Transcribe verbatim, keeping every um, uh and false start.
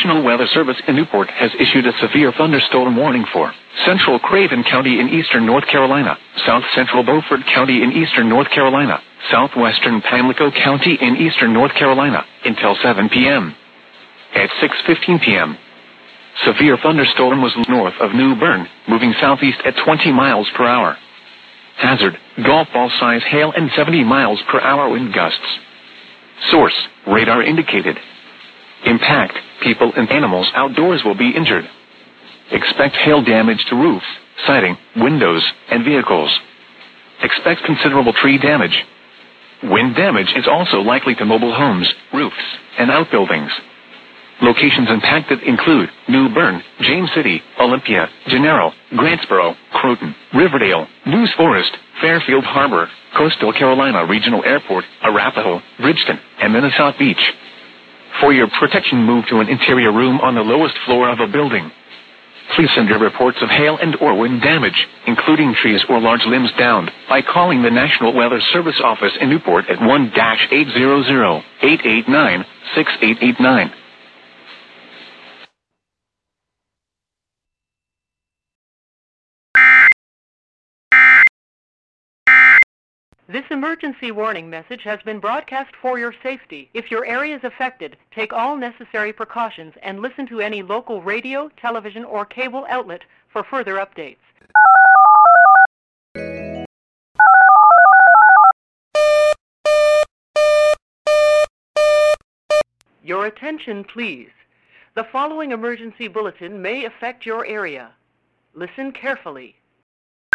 National Weather Service in Newport has issued a severe thunderstorm warning for central Craven County in eastern North Carolina, south central Beaufort County in eastern North Carolina, southwestern Pamlico County in eastern North Carolina, until seven p m At six fifteen p m, severe thunderstorm was north of New Bern, moving southeast at twenty miles per hour. Hazard, golf ball size hail and seventy miles per hour wind gusts. Source, radar indicated. Impact, people and animals outdoors will be injured. Expect hail damage to roofs, siding, windows, and vehicles. Expect considerable tree damage. Wind damage is also likely to mobile homes, roofs, and outbuildings. Locations impacted include New Bern, James City, Olympia, Gennaro, Grantsboro, Croton, Riverdale, News Forest, Fairfield Harbor, Coastal Carolina Regional Airport, Arapahoe, Bridgeton, and Minnesota Beach. For your protection, move to an interior room on the lowest floor of a building. Please send your reports of hail and or wind damage, including trees or large limbs downed, by calling the National Weather Service office in Newport at one eight hundred, eight eight nine, six eight eight nine. This emergency warning message has been broadcast for your safety. If your area is affected, take all necessary precautions and listen to any local radio, television, or cable outlet for further updates. Your attention, please. The following emergency bulletin may affect your area. Listen carefully.